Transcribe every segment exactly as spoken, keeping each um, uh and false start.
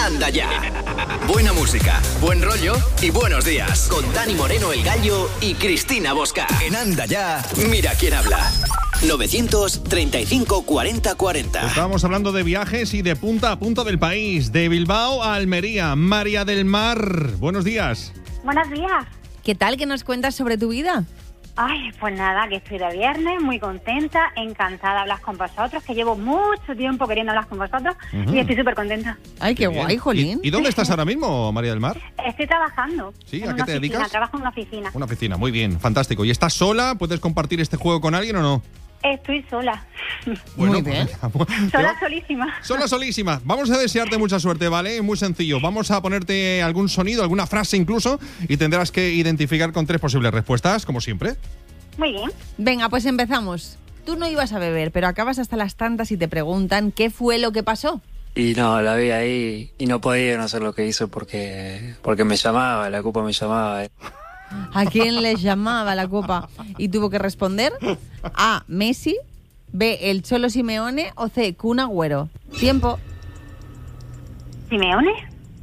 Anda Ya. Buena música, buen rollo y buenos días. Con Dani Moreno, El Gallo y Cristina Bosca. En Anda Ya, mira quién habla. novecientos treinta y cinco cuarenta cuarenta. Estábamos hablando de viajes y de punta a punta del país. De Bilbao a Almería. María del Mar, buenos días. Buenos días. ¿Qué tal? ¿Qué nos cuentas sobre tu vida? Ay, pues nada, que estoy de viernes, muy contenta, encantada de hablar con vosotros, que llevo mucho tiempo queriendo hablar con vosotros uh-huh. y estoy súper contenta. Ay, qué, qué guay, jolín. ¿Y, ¿Y dónde estás ahora mismo, María del Mar? Estoy trabajando. ¿Sí? ¿A qué te oficina, dedicas? Trabajo en una oficina. Una oficina, muy bien, fantástico. ¿Y estás sola? ¿Puedes compartir este juego con alguien o no? Estoy sola. Bueno, muy bien. Pues, sola, solísima. Sola, solísima. Vamos a desearte mucha suerte, ¿vale? Muy sencillo. Vamos a ponerte algún sonido, alguna frase incluso, y tendrás que identificar con tres posibles respuestas, como siempre. Muy bien. Venga, pues empezamos. Tú no ibas a beber, pero acabas hasta las tantas y te preguntan qué fue lo que pasó. Y no, la vi ahí y no podía no hacer lo que hizo porque, porque me llamaba, la copa me llamaba. ¿A quién le llamaba la copa? Y tuvo que responder A, Messi, B, el Cholo Simeone o C, Kun Agüero. Tiempo. ¿Simeone?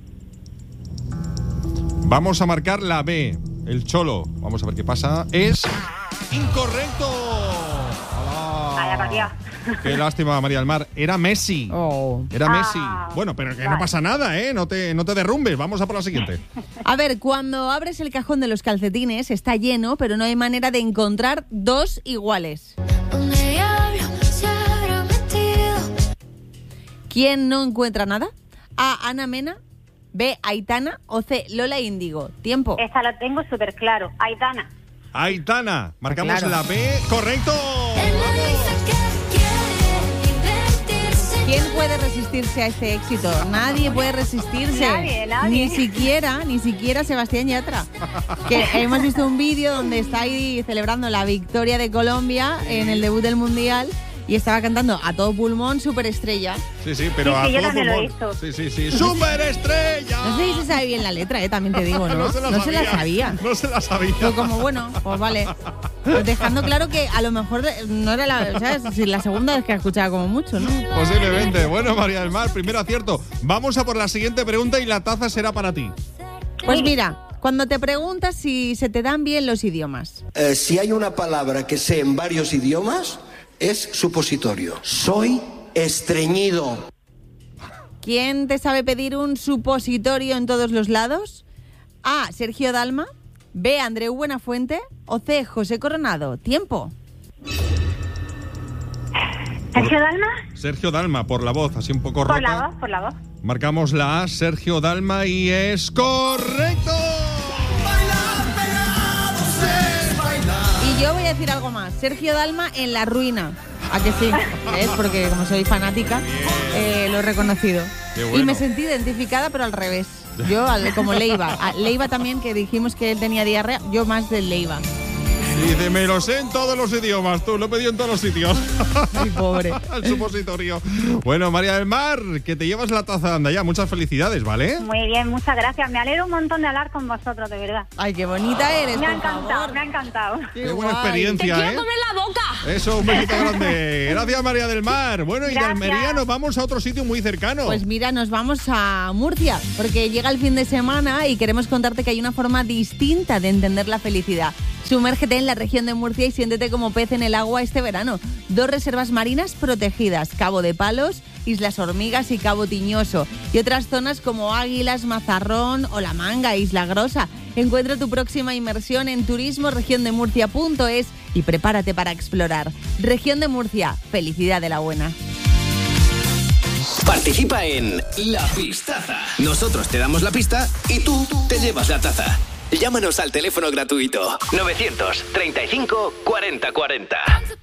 Vamos a marcar la B, el Cholo. Vamos a ver qué pasa. Es incorrecto. Vaya, María. Qué lástima, María del Mar. Era Messi. Oh. Era ah, Messi. Bueno, pero que vale. no pasa nada, ¿eh? No te, no te derrumbes. Vamos a por la siguiente. A ver, cuando abres el cajón de los calcetines está lleno, pero no hay manera de encontrar dos iguales. ¿Quién no encuentra nada? A, Ana Mena, B, Aitana o C, Lola Índigo. Tiempo. Esta lo tengo súper claro. Aitana. Aitana. Marcamos Claro. la B. ¡Correcto! ¿Quién puede resistirse a este éxito? Nadie puede resistirse. Nadie, nadie. Ni siquiera, ni siquiera Sebastián Yatra. Que hemos visto un vídeo donde está ahí celebrando la victoria de Colombia en el debut del Mundial y estaba cantando a todo pulmón Superestrella. Sí, sí, pero Sí, a sí, yo todo también lo he pulmón. visto. Sí, sí, sí. ¡Superestrella! No sé si se sabe bien la letra, eh, también te digo, ¿no? No se la no se la sabía. sabía. No se la sabía. Pero como, bueno, pues vale. Pues dejando claro que a lo mejor no era la, ¿sabes? Si la segunda vez que la escuchaba como mucho, ¿no? Posiblemente. Bueno, María del Mar, primer acierto. Vamos a por la siguiente pregunta y la taza será para ti. Pues mira, cuando te preguntas si se te dan bien los idiomas. Eh, si hay una palabra que sé en varios idiomas, es supositorio. Soy estreñido. ¿Quién te sabe pedir un supositorio en todos los lados? A, Sergio Dalma, B, Andreu Buenafuente o C, José Coronado. Tiempo. ¿Sergio Dalma? Sergio Dalma, por la voz, así un poco rota. Por la voz, por la voz. Marcamos la A, Sergio Dalma, y es correcto. Y yo voy a decir algo más. Sergio Dalma en La Ruina. ¿A que sí? ¿Ves? Porque como soy fanática, eh, lo he reconocido. Qué bueno. Y me sentí identificada, pero al revés. Yo, al- como Leiva. A Leiva también, que dijimos que él tenía diarrea, yo más del Leiva. Dice, me lo sé en todos los idiomas, tú, lo he pedido en todos los sitios. Ay, pobre. Al supositorio. Bueno, María del Mar, que te llevas la taza de Anda Ya. Muchas felicidades, ¿vale? Muy bien, muchas gracias. Me alegro un montón de hablar con vosotros, de verdad. Ay, qué bonita eres, Me ha por encantado, favor. me ha encantado. Qué buena guay. experiencia, ¿eh? la boca! Eso, un besito grande. Gracias, María del Mar. Bueno, y de Gracias. Almería nos vamos a otro sitio muy cercano. Pues mira, nos vamos a Murcia, porque llega el fin de semana y queremos contarte que hay una forma distinta de entender la felicidad. Sumérgete en la región de Murcia y siéntete como pez en el agua este verano. Dos reservas marinas protegidas, Cabo de Palos, Islas Hormigas y Cabo Tiñoso. Y otras zonas como Águilas, Mazarrón o La Manga, Isla Grosa. Encuentra tu próxima inmersión en turismo región de murcia punto es y prepárate para explorar. Región de Murcia, felicidad de la buena. Participa en La Pistaza. Nosotros te damos la pista y tú te llevas la taza. Llámanos al teléfono gratuito novecientos treinta y cinco cuarenta cuarenta.